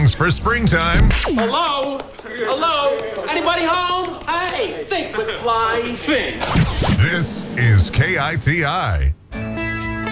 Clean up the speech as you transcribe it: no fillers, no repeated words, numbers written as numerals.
things for springtime. Hello? Hello? Anybody home? Hey, think with fly, think. This is KITI.